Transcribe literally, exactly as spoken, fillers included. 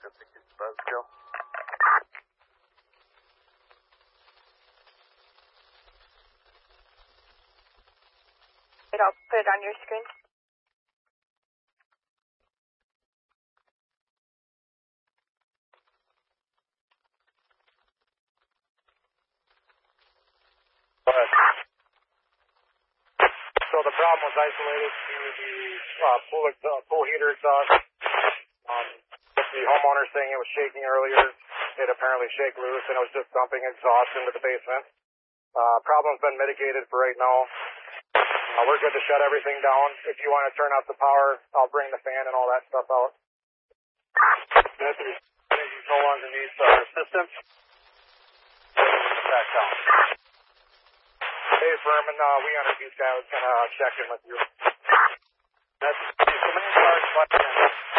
Buzzkill. I'll put it on your screen. Go ahead. So the problem was isolated to the uh, pool, uh, pool heater exhaust. Um, the homeowner saying it was shaking earlier. It apparently shake loose and it was just dumping exhaust into the basement. Uh, problem's been mitigated for right now. Uh, we're good to shut everything down. If you want to turn off the power, I'll bring the fan and all that stuff out. Good. It no longer needs our assistance. Back down. Hey, Furman, uh, we underneath guy was going to check in with you. That's the command card button.